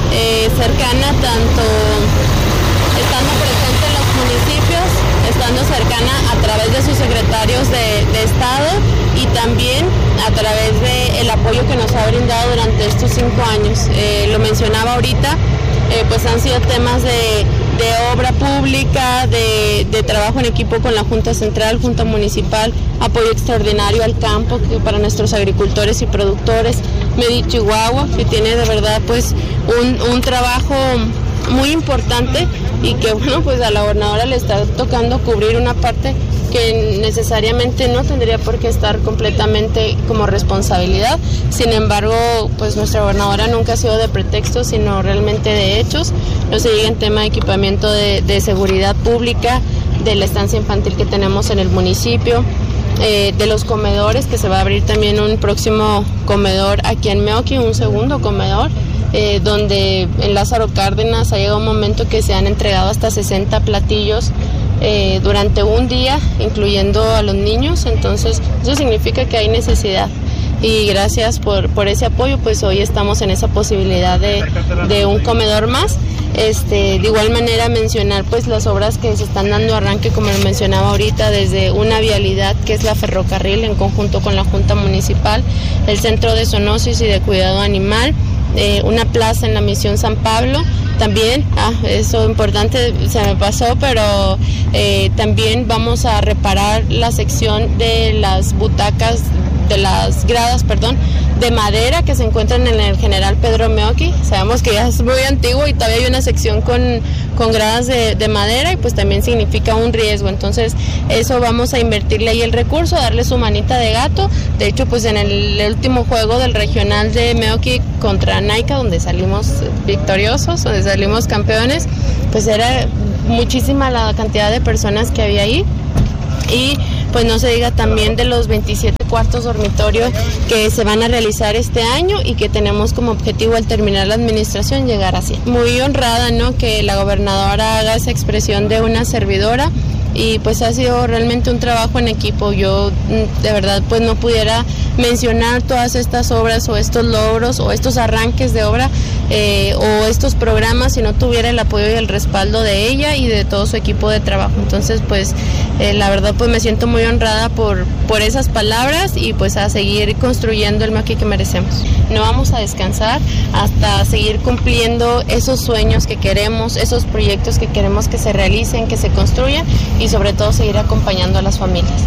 tanto estando presente en los municipios, estando cercana a través de sus secretarios de Estado, y también a través del apoyo que nos ha brindado durante estos 5 años. Lo mencionaba ahorita, pues han sido temas de obra pública, de trabajo en equipo con la Junta Central, Junta Municipal, apoyo extraordinario al campo, que para nuestros agricultores y productores, Medi Chihuahua, que tiene de verdad pues un trabajo muy importante, y que bueno, pues a la gobernadora le está tocando cubrir una parte que necesariamente no tendría por qué estar completamente como responsabilidad. Sin embargo, pues nuestra gobernadora nunca ha sido de pretextos, sino realmente de hechos. No se llega en tema de equipamiento de seguridad pública, de la estancia infantil que tenemos en el municipio, de los comedores, que se va a abrir también un próximo comedor aquí en Meoqui, un segundo comedor, donde en Lázaro Cárdenas ha llegado un momento que se han entregado hasta 60 platillos durante un día, incluyendo a los niños. Entonces eso significa que hay necesidad, y gracias por ese apoyo, pues hoy estamos en esa posibilidad de un comedor más. De igual manera mencionar pues las obras que se están dando arranque, como lo mencionaba ahorita, desde una vialidad que es la ferrocarril en conjunto con la Junta Municipal, el Centro de Zoonosis y de Cuidado Animal, una plaza en la Misión San Pablo, También, eso importante, se me pasó, pero también vamos a reparar la sección de las butacas, de las gradas, de madera que se encuentran en el General Pedro Meoqui. Sabemos que ya es muy antiguo y todavía hay una sección con gradas de madera y pues también significa un riesgo. Entonces eso vamos a invertirle ahí el recurso, darle su manita de gato. De hecho, pues en el último juego del regional de Meoqui contra Naica, donde salimos victoriosos, donde salimos campeones, pues era muchísima la cantidad de personas que había ahí. Y pues no se diga también de los 27 cuartos dormitorio que se van a realizar este año y que tenemos como objetivo al terminar la administración llegar a 100. Muy honrada, ¿no?, que la gobernadora haga esa expresión de una servidora y pues ha sido realmente un trabajo en equipo. Yo de verdad pues no pudiera mencionar todas estas obras o estos logros o estos arranques de obra o estos programas si no tuviera el apoyo y el respaldo de ella y de todo su equipo de trabajo. Entonces pues la verdad pues me siento muy honrada por esas palabras y pues a seguir construyendo el Meoqui que merecemos. No vamos a descansar hasta seguir cumpliendo esos sueños que queremos, esos proyectos que queremos que se realicen, que se construyan y sobre todo seguir acompañando a las familias.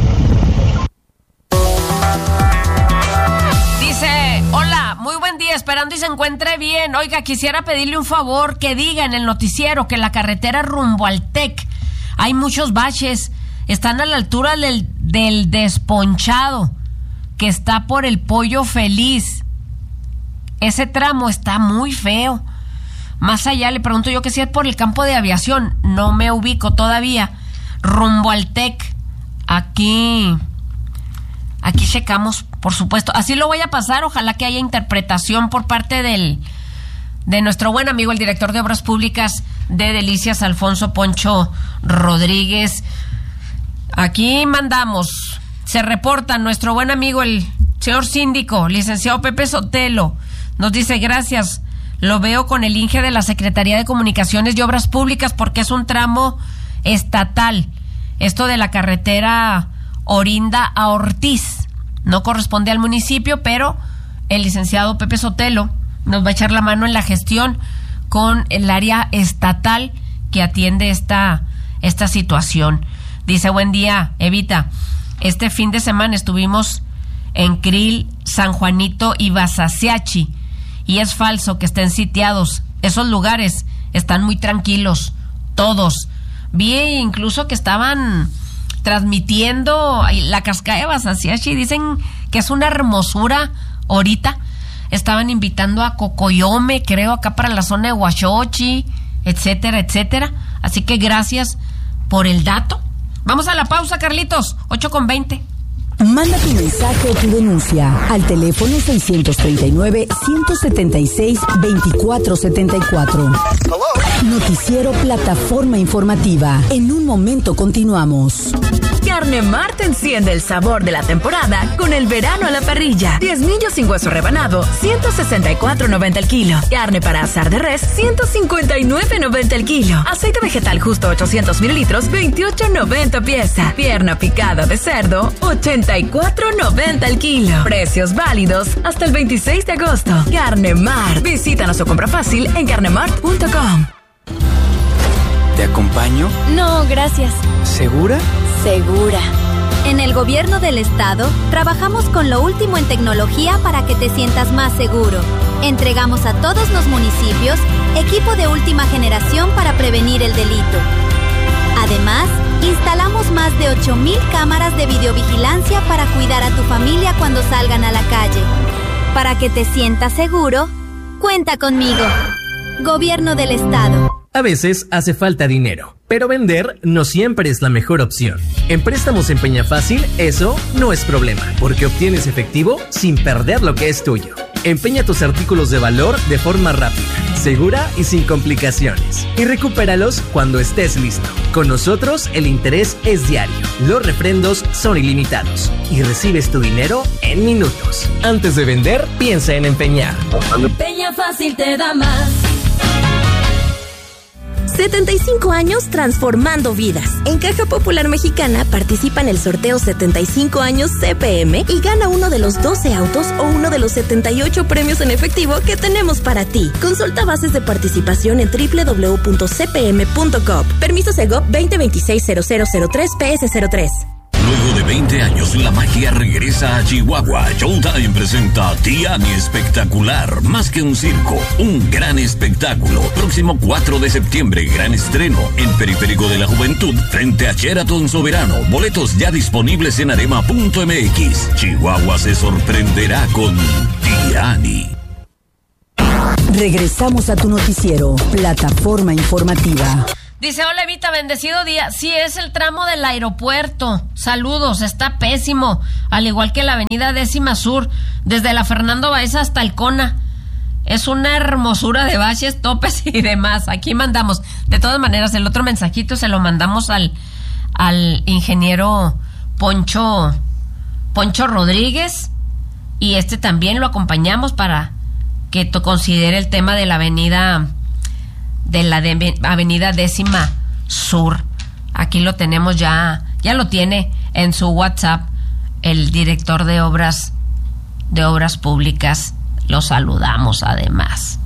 Dice, hola, muy buen día, esperando y se encuentre bien. Oiga, quisiera pedirle un favor, que diga en el noticiero que la carretera rumbo al TEC hay muchos baches, están a la altura del Desponchado, que está por el Pollo Feliz. Ese tramo está muy feo. Más allá, le pregunto yo que si es por el campo de aviación, no me ubico todavía. Rumbo al TEC, aquí checamos, por supuesto. Así lo voy a pasar, ojalá que haya interpretación por parte de nuestro buen amigo, el director de Obras Públicas de Delicias, Alfonso Poncho Rodríguez. Aquí mandamos, se reporta nuestro buen amigo, el señor síndico, licenciado Pepe Sotelo, nos dice gracias, lo veo con el INGE de la Secretaría de Comunicaciones y Obras Públicas porque es un tramo estatal, esto de la carretera Orinda a Ortiz, no corresponde al municipio, pero el licenciado Pepe Sotelo nos va a echar la mano en la gestión con el área estatal que atiende esta situación. Dice, buen día, Evita, este fin de semana estuvimos en Krill, San Juanito y Basaseachi, y es falso que estén sitiados, esos lugares están muy tranquilos, todos. Vi incluso que estaban transmitiendo la cascada de Basaseachi, dicen que es una hermosura ahorita. Estaban invitando a Cocoyome, creo, acá para la zona de Huachochi, etcétera, etcétera. Así que gracias por el dato. Vamos a la pausa, Carlitos, 8:20. Manda tu mensaje o tu denuncia al teléfono 639-176-2474. Noticiero Plataforma Informativa. En un momento continuamos. Carne Mart enciende el sabor de la temporada con el verano a la parrilla. 10 millos sin hueso rebanado, 164.90 el kilo. Carne para asar de res, 159.90 el kilo. Aceite vegetal justo 800 mililitros, 28.90 pieza. Pierna picada de cerdo, 84.90 el kilo. Precios válidos hasta el 26 de agosto. Carne Mart. Visítanos o compra fácil en carnemart.com. ¿Te acompaño? No, gracias. ¿Segura? Segura. En el gobierno del estado, trabajamos con lo último en tecnología para que te sientas más seguro. Entregamos a todos los municipios equipo de última generación para prevenir el delito. Además, instalamos más de 8,000 cámaras de videovigilancia para cuidar a tu familia cuando salgan a la calle. Para que te sientas seguro, cuenta conmigo. Gobierno del estado. A veces hace falta dinero, pero vender no siempre es la mejor opción. En Préstamos en Peñafácil, eso no es problema, porque obtienes efectivo sin perder lo que es tuyo. Empeña tus artículos de valor de forma rápida, segura y sin complicaciones. Y recupéralos cuando estés listo. Con nosotros el interés es diario, los refrendos son ilimitados y recibes tu dinero en minutos. Antes de vender, piensa en empeñar. Peñafácil te da más. 75 años transformando vidas. En Caja Popular Mexicana participa en el sorteo 75 años CPM y gana uno de los 12 autos o uno de los 78 premios en efectivo que tenemos para ti. Consulta bases de participación en www.cpm.gov. Permiso Segov 2026-0003 PS03. Luego de 20 años, la magia regresa a Chihuahua. Showtime presenta Tiani Espectacular, más que un circo, un gran espectáculo. Próximo 4 de septiembre, gran estreno en Periférico de la Juventud, frente a Sheraton Soberano. Boletos ya disponibles en arema.mx. Chihuahua se sorprenderá con Tiani. Regresamos a tu noticiero, Plataforma Informativa. Dice, hola Evita, bendecido día. Sí, es el tramo del aeropuerto. Saludos, está pésimo. Al igual que la avenida 10ª Sur, desde la Fernando Baeza hasta el Cona. Es una hermosura de baches, topes y demás. Aquí mandamos. De todas maneras, el otro mensajito se lo mandamos al ingeniero Poncho Rodríguez. Y también lo acompañamos para que considere el tema de la avenida... de la avenida 10ª Sur. Aquí lo tenemos ya lo tiene en su WhatsApp el director de obras públicas. Lo saludamos además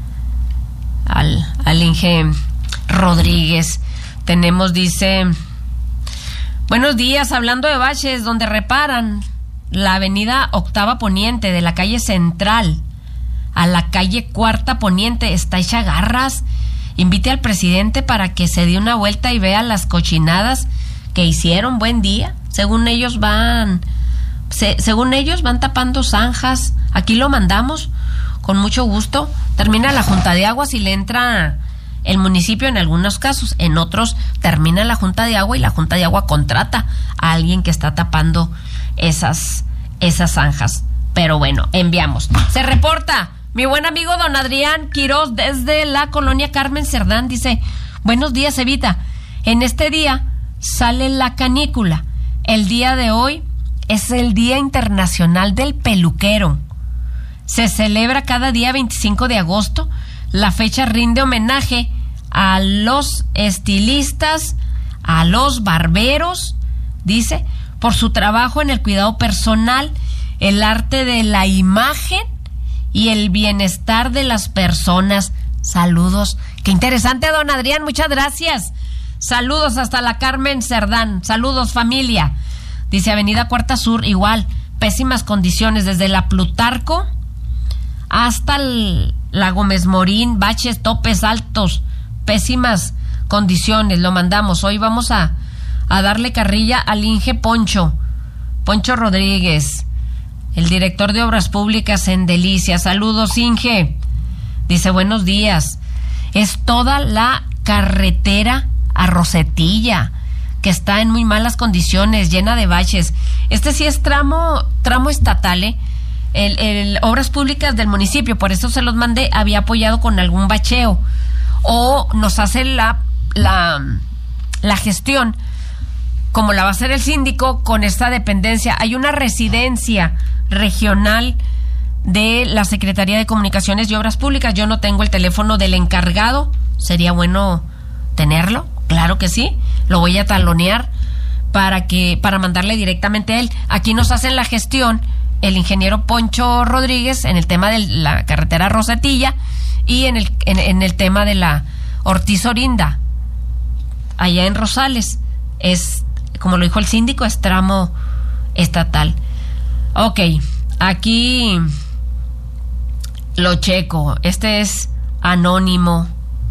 al Inge Rodríguez. Tenemos, dice, buenos días, hablando de baches, donde reparan la avenida Octava Poniente de la calle Central a la calle Cuarta Poniente, está hecha garras. Invite al presidente para que se dé una vuelta y vea las cochinadas que hicieron. Buen día. Según ellos van tapando zanjas. Aquí lo mandamos con mucho gusto. Termina la Junta de Aguas y le entra el municipio en algunos casos. En otros termina la Junta de Agua y la Junta de Agua contrata a alguien que está tapando esas zanjas. Pero bueno, enviamos. Se reporta mi buen amigo don Adrián Quiroz desde la colonia Carmen Cerdán. Dice, buenos días Evita, en este día sale la canícula. El día de hoy es el Día Internacional del Peluquero. Se celebra cada día 25 de agosto. La fecha rinde homenaje a los estilistas, a los barberos, dice, por su trabajo en el cuidado personal, el arte de la imagen y el bienestar de las personas. Saludos. Qué interesante, don Adrián, muchas gracias. Saludos hasta la Carmen Cerdán. Saludos, familia. Dice avenida Cuarta Sur, igual, pésimas condiciones, desde la Plutarco hasta la Gómez Morín, baches, topes altos, pésimas condiciones. Lo mandamos. Hoy vamos a darle carrilla al Inge Poncho Rodríguez, el director de Obras Públicas en Delicias. Saludos, Inge. Dice, buenos días. Es toda la carretera a Rosetilla, que está en muy malas condiciones, llena de baches. Sí es tramo estatal, el Obras Públicas del municipio, por eso se los mandé. Había apoyado con algún bacheo, o nos hace la gestión, como la va a hacer el síndico con esta dependencia. Hay una residencia regional de la Secretaría de Comunicaciones y Obras Públicas. Yo no tengo el teléfono del encargado, sería bueno tenerlo, claro que sí, lo voy a talonear para mandarle directamente a él. Aquí nos hacen la gestión el ingeniero Poncho Rodríguez en el tema de la carretera Rosetilla y en el tema de la Ortiz Orinda, allá en Rosales. Es, como lo dijo el síndico, es tramo estatal. Ok, aquí lo checo. Este es anónimo.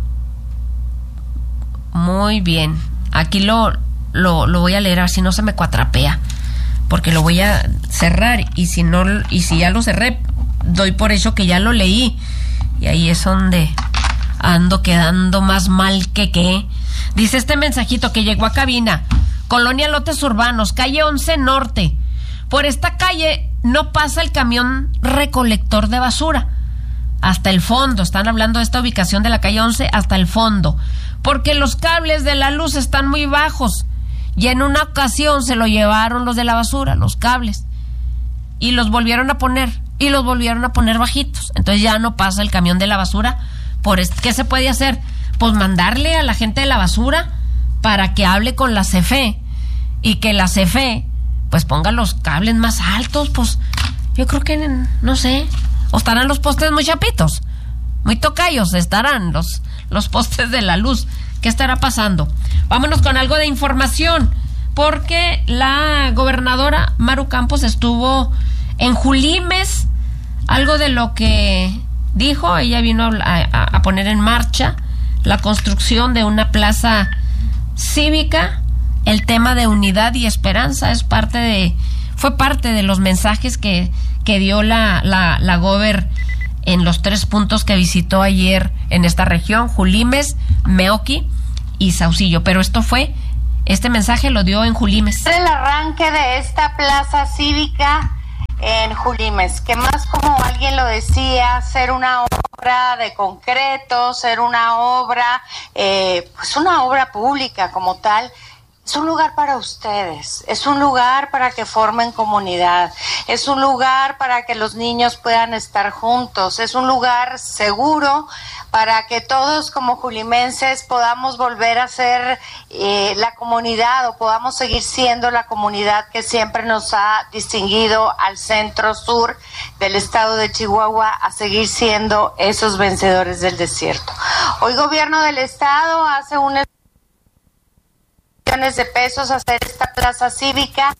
Muy bien. Aquí lo voy a leer, así no se me cuatrapea, porque lo voy a cerrar, y si ya lo cerré, doy por hecho que ya lo leí, y ahí es donde ando quedando más mal que. Dice este mensajito que llegó a cabina: Colonia Lotes Urbanos, calle 11 Norte. Por esta calle no pasa el camión recolector de basura hasta el fondo. Están hablando de esta ubicación de la calle 11 hasta el fondo, porque los cables de la luz están muy bajos, y en una ocasión se lo llevaron los de la basura, los cables, y los volvieron a poner bajitos. Entonces ya no pasa el camión de la basura. ¿Qué se puede hacer? pues mandarle a la gente de la basura para que hable con la CFE y que la CFE pues ponga los cables más altos. Pues yo creo que, no sé, o estarán los postes muy chapitos, muy tocayos, estarán los postes de la luz. ¿Qué estará pasando? Vámonos con algo de información, porque la gobernadora Maru Campos estuvo en Julimes. Algo de lo que dijo, ella vino a poner en marcha la construcción de una plaza cívica. El tema de unidad y esperanza fue parte de los mensajes que dio la gober en los 3 puntos que visitó ayer en esta región: Julimes, Meoqui y Saucillo. Pero este mensaje lo dio en Julimes. El arranque de esta plaza cívica en Julimes, que más, como alguien lo decía, ser una obra de concreto, ser una obra, pues una obra pública como tal. Es un lugar para ustedes, es un lugar para que formen comunidad, es un lugar para que los niños puedan estar juntos, es un lugar seguro para que todos como julimenses podamos volver a ser la comunidad, o podamos seguir siendo la comunidad que siempre nos ha distinguido al centro sur del estado de Chihuahua, a seguir siendo esos vencedores del desierto. Hoy gobierno del estado hace un millones de pesos hacer esta plaza cívica.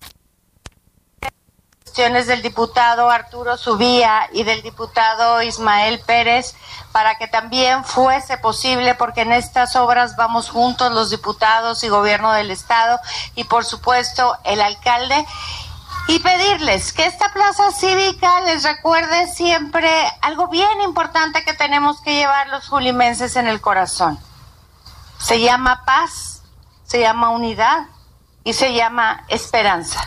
Cuestiones del diputado Arturo Subía y del diputado Ismael Pérez para que también fuese posible, porque en estas obras vamos juntos los diputados y gobierno del estado y por supuesto el alcalde, y pedirles que esta plaza cívica les recuerde siempre algo bien importante que tenemos que llevar los julimenses en el corazón. Se llama paz, se llama unidad y se llama esperanza.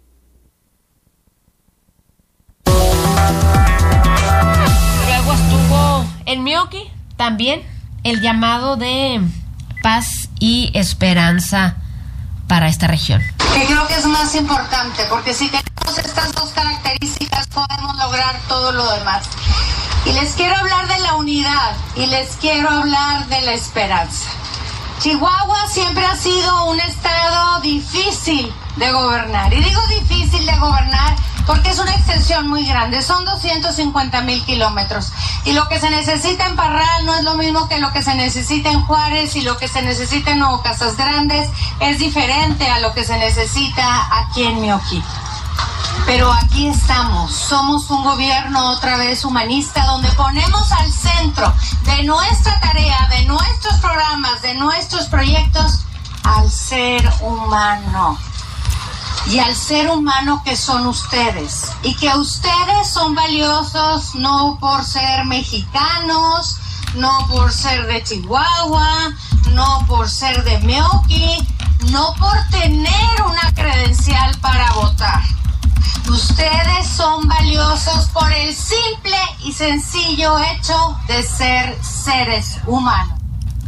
Luego estuvo en Meoqui también el llamado de paz y esperanza para esta región. Que creo que es más importante, porque si tenemos estas 2 características podemos lograr todo lo demás. Y les quiero hablar de la unidad y les quiero hablar de la esperanza. Chihuahua siempre ha sido un estado difícil de gobernar. Y digo difícil de gobernar porque es una extensión muy grande. Son 250,000 kilómetros. Y lo que se necesita en Parral no es lo mismo que lo que se necesita en Juárez, y lo que se necesita en Nuevo Casas Grandes es diferente a lo que se necesita aquí en Meoqui. Pero aquí estamos, somos un gobierno otra vez humanista, donde ponemos al centro de nuestra tarea, de nuestros programas, de nuestros proyectos, al ser humano. Y al ser humano que son ustedes. Y que ustedes son valiosos no por ser mexicanos, no por ser de Chihuahua, no por ser de Meoqui, no por tener una credencial para votar. Ustedes son valiosos por el simple y sencillo hecho de ser seres humanos.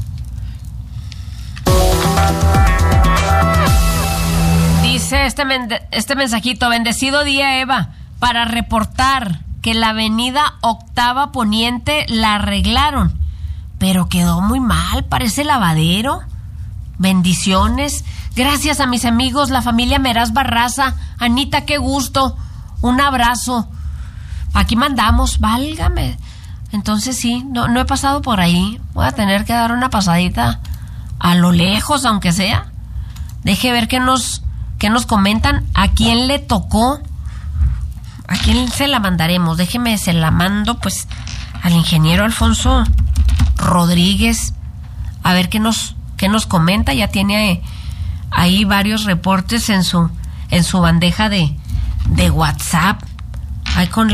Dice este mensajito: bendecido día, Eva, para reportar que la avenida Octava Poniente la arreglaron, pero quedó muy mal, parece lavadero. Bendiciones. Gracias a mis amigos, la familia Meraz Barraza. Anita, qué gusto. Un abrazo. Aquí mandamos, válgame. Entonces sí, no he pasado por ahí. Voy a tener que dar una pasadita a lo lejos, aunque sea. Deje ver qué nos comentan. ¿A quién le tocó? ¿A quién se la mandaremos? Déjeme, se la mando pues al ingeniero Alfonso Rodríguez. A ver qué nos comenta. Ya tiene ahí varios reportes en su bandeja de WhatsApp. Ahí con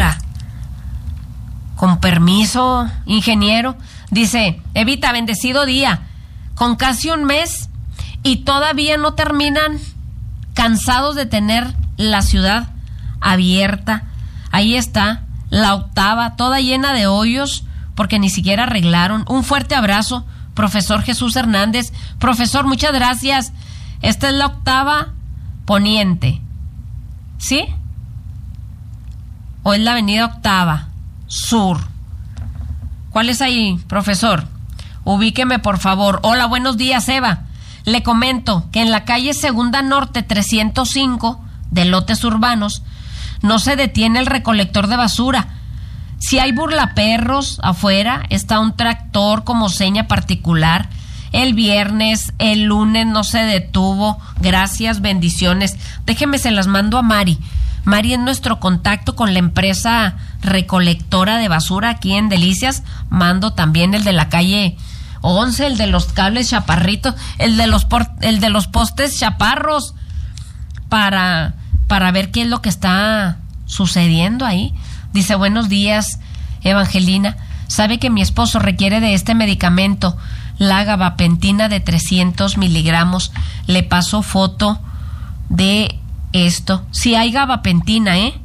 permiso, ingeniero. Dice: Evita, bendecido día. Con casi un mes y todavía no terminan, cansados de tener la ciudad abierta. Ahí está la Octava, toda llena de hoyos porque ni siquiera arreglaron. Un fuerte abrazo, profesor Jesús Hernández. Profesor, muchas gracias. Esta es la Octava Poniente, ¿sí? ¿O es la avenida Octava Sur? ¿Cuál es ahí, profesor? Ubíqueme, por favor. Hola, buenos días, Eva. Le comento que en la calle Segunda Norte 305 de lotes urbanos no se detiene el recolector de basura. Si hay burlaperros afuera, está un tractor como seña particular. El viernes, el lunes no se detuvo. Gracias, bendiciones. Déjeme, se las mando a Mari. Mari es nuestro contacto con la empresa recolectora de basura aquí en Delicias. Mando también el de la calle 11, el de los cables chaparritos, el de los postes chaparros, para ver qué es lo que está sucediendo ahí. Dice, buenos días, Evangelina. Sabe que mi esposo requiere de este medicamento, la gabapentina de 300 miligramos. Le paso foto de esto. Si hay gabapentina,